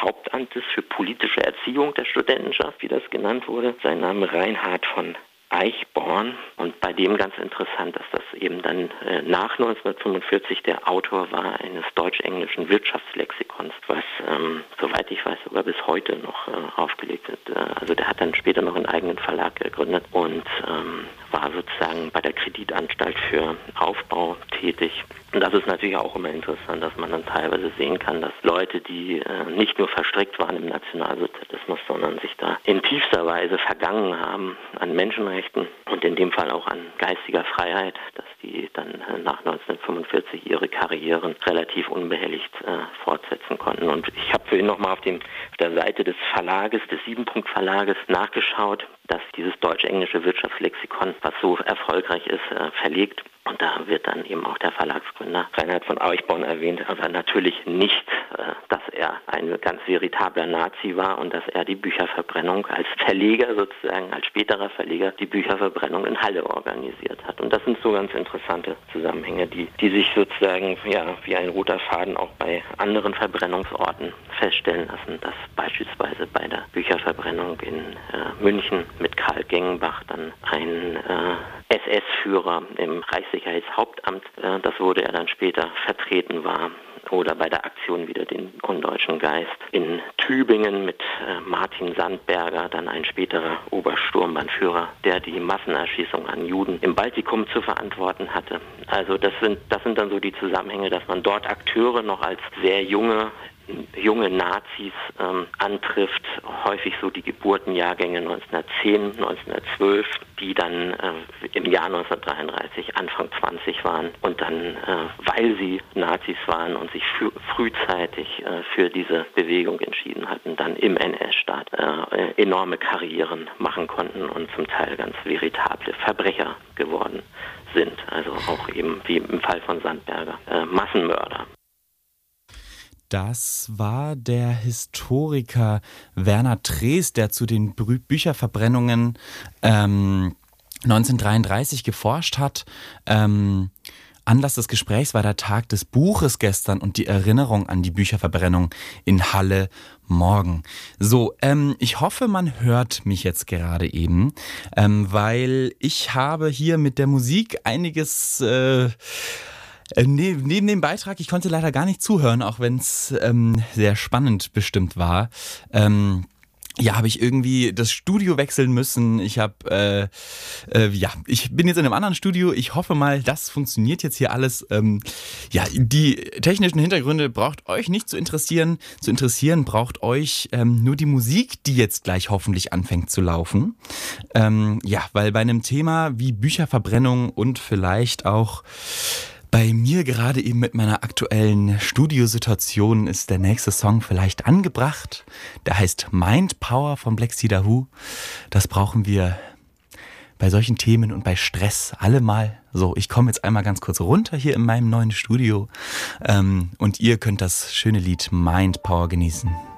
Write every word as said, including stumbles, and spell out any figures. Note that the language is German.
Hauptamtes für politische Erziehung der Studentenschaft, wie das genannt wurde. Sein Name Reinhard von Eichborn, und bei dem ganz interessant, dass das eben dann äh, nach neunzehnhundertfünfundvierzig der Autor war eines deutsch-englischen Wirtschaftslexikons, was, ähm, soweit ich weiß, sogar bis heute noch äh, aufgelegt wird. Äh, also der hat dann später noch einen eigenen Verlag gegründet und ähm, war sozusagen bei der Kreditanstalt für Aufbau tätig. Und das ist natürlich auch immer interessant, dass man dann teilweise sehen kann, dass Leute, die äh, nicht nur verstrickt waren im Nationalsozialismus, sondern sich da in tiefster Weise vergangen haben an Menschenrechten und in dem Fall auch an geistiger Freiheit, dass die dann äh, nach neunzehnhundertfünfundvierzig ihre Karrieren relativ unbehelligt äh, fortsetzen konnten. Und ich habe vorhin nochmal auf, dem, auf der Seite des Verlages, des Siebenpunkt-Verlages nachgeschaut, dass dieses deutsch-englische Wirtschaftslexikon, was so erfolgreich ist, äh, verlegt. Und da wird dann eben auch der Verlagsgründer Reinhard von Eichborn erwähnt, aber natürlich nicht, äh, dass er ein ganz veritabler Nazi war und dass er die Bücherverbrennung als Verleger sozusagen, als späterer Verleger, die Bücherverbrennung in Halle organisiert hat. Und das sind so ganz interessante Zusammenhänge, die, die sich sozusagen ja wie ein roter Faden auch bei anderen Verbrennungsorten feststellen lassen, dass beispielsweise bei der Bücherverbrennung in äh, München mit Karl Gengenbach dann ein äh, S S-Führer im Reichssicherheitshauptamt, äh, das wurde er dann später, vertreten war. Oder bei der Aktion wieder den undeutschen Geist in Tübingen mit äh, Martin Sandberger, dann ein späterer Obersturmbannführer, der die Massenerschießung an Juden im Baltikum zu verantworten hatte. Also das sind, das sind dann so die Zusammenhänge, dass man dort Akteure noch als sehr junge junge Nazis ähm, antrifft, häufig so die Geburtenjahrgänge neunzehnhundertzehn, neunzehnhundertzwölf, die dann äh, im Jahr neunzehnhundertdreiunddreißig Anfang zwanzig waren und dann, äh, weil sie Nazis waren und sich frü- frühzeitig äh, für diese Bewegung entschieden hatten, dann im N S-Staat äh, enorme Karrieren machen konnten und zum Teil ganz veritable Verbrecher geworden sind. Also auch eben wie im Fall von Sandberger, äh, Massenmörder. Das war der Historiker Werner Drees, der zu den Bü- Bücherverbrennungen ähm, neunzehnhundertdreiunddreißig geforscht hat. Ähm, Anlass des Gesprächs war der Tag des Buches gestern und die Erinnerung an die Bücherverbrennung in Halle morgen. So, ähm, ich hoffe, man hört mich jetzt gerade eben, ähm, weil ich habe hier mit der Musik einiges... Äh, Äh, ne, neben dem Beitrag, ich konnte leider gar nicht zuhören, auch wenn es ähm, sehr spannend bestimmt war. Ähm, ja, habe ich irgendwie das Studio wechseln müssen. Ich habe, äh, äh, ja, ich bin jetzt in einem anderen Studio. Ich hoffe mal, das funktioniert jetzt hier alles. Ähm, ja, die technischen Hintergründe braucht euch nicht zu interessieren. Zu interessieren braucht euch ähm, nur die Musik, die jetzt gleich hoffentlich anfängt zu laufen. Ähm, ja, weil bei einem Thema wie Bücherverbrennung und vielleicht auch bei mir gerade eben mit meiner aktuellen Studiosituation ist der nächste Song vielleicht angebracht. Der heißt Mind Power von Black Cedar Who. Das brauchen wir bei solchen Themen und bei Stress alle mal. So, ich komme jetzt einmal ganz kurz runter hier in meinem neuen Studio ähm, und ihr könnt das schöne Lied Mind Power genießen.